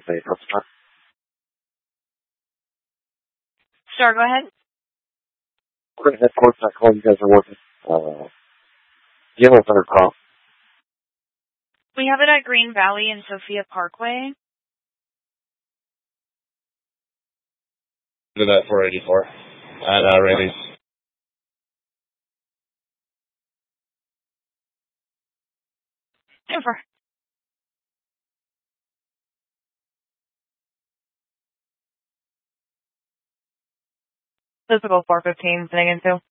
with a customer. Sure, go ahead. Quick headquarters, I call you guys are working. Do you have a better call? We have it at Green Valley and Sophia Parkway. Do that 484 at Rayleigh's. Over. Physical 415, sitting into.